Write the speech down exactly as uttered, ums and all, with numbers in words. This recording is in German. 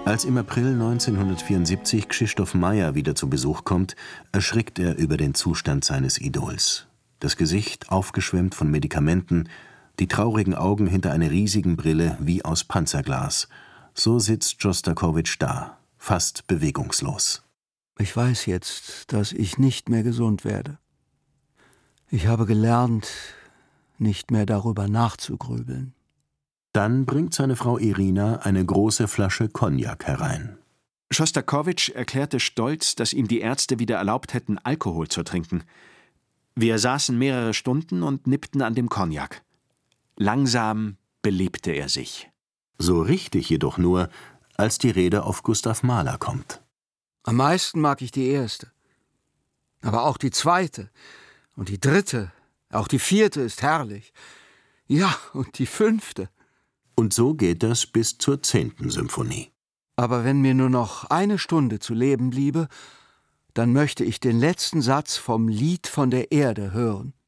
Als im April neunzehnhundertvierundsiebzig Krzysztof Meyer wieder zu Besuch kommt, erschrickt er über den Zustand seines Idols. Das Gesicht aufgeschwemmt von Medikamenten, die traurigen Augen hinter einer riesigen Brille wie aus Panzerglas. So sitzt Schostakowitsch da, fast bewegungslos. Ich weiß jetzt, dass ich nicht mehr gesund werde. Ich habe gelernt, nicht mehr darüber nachzugrübeln. Dann bringt seine Frau Irina eine große Flasche Cognac herein. Schostakowitsch erklärte stolz, dass ihm die Ärzte wieder erlaubt hätten, Alkohol zu trinken. Wir saßen mehrere Stunden und nippten an dem Cognac. Langsam belebte er sich. So richtig jedoch nur, als die Rede auf Gustav Mahler kommt. Am meisten mag ich die erste. Aber auch die zweite und die dritte, auch die vierte ist herrlich. Ja, und die fünfte. Und so geht das bis zur zehnten Symphonie. Aber wenn mir nur noch eine Stunde zu leben bliebe, dann möchte ich den letzten Satz vom Lied von der Erde hören.